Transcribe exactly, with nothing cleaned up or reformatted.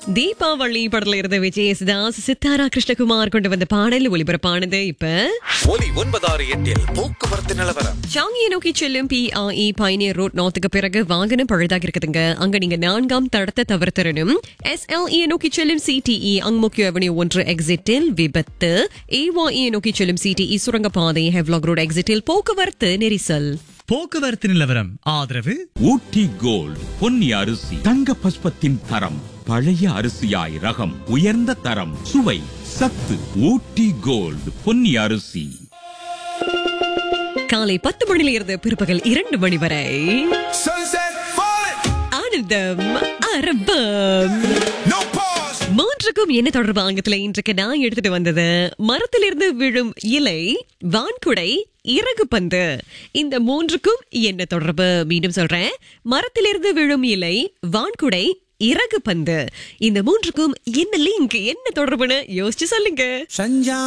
தீபாவளி படத்துல இருந்த விஜய் யேசுதாஸ் சித்தாரா கிருஷ்ணகுமார் கொண்டு வந்த பாடல் ஒளிபரப்பானது. இப்ப ஒலி ஒன்பதாறு எட்டில் போக்குவரத்து நிலவரம். சாங்கியை நோக்கி செல்லும் பி ஆர் இ பயனியர் ரோட் நார்த்துக்கு பிறகு வாகனம் பழுதாக இருக்குதுங்க. அங்க நீங்க நான்காம் தடத்தை தவிர்த்தரணும். எஸ் எல் இ நோக்கி செல்லும் சிடிஇ அங்முக்கிய அவென்யூ ஒன்று எக்ஸிட்டில் விபத்து. ஏவாஇ நோக்கி செல்லும் சிடிஇ சுரங்கப்பாதை ஹெவ்லாக் ரோட் எக்ஸிட்டில் போக்குவரத்து நெரிசல். போக்குவரத்து நிலவரம் ஆதரவு ஊட்டி கோல்ட் பொன்னி அரிசி தங்க பஸ்பத்தின் தரம் பழைய அரிசியாய் ரகம் உயர்ந்த தரம் சுவை சத்து. ஊட்டி கோல்ட் பொன்னி அரிசி. காலை பத்து மணியில இருந்து பிற்பகல் இரண்டு மணி வரை Sunset falling, ஆனந்தம் அரபம். no pause. மூன்றுக்கும் என்ன தொடர்பு ஆங்கத்துல இன்றைக்கு நான் எடுத்துட்டு வந்தது மரத்திலிருந்து விழும் இலை, வான்குடை, இறகு பந்து. இந்த மூன்றுக்கும் என்ன தொடர்பு? மீண்டும் சொல்றேன். மரத்திலிருந்து விழும் இலை, வான்குடை, இறகு பந்து. இந்த மூன்றுக்கும் என்ன லிங்க், என்ன தொடர்புன்னு யோசிச்சு சொல்லுங்க.